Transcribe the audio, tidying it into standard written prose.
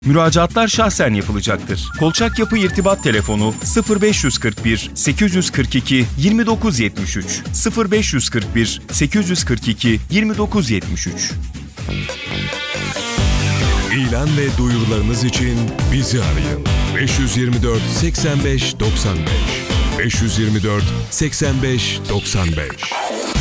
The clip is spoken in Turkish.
Müracaatlar şahsen yapılacaktır. Kolçak Yapı İrtibat Telefonu 0541 842 2973 0541 842 2973. İlan ve duyurularınız için bizi arayın. 524 85 95 524 85 95.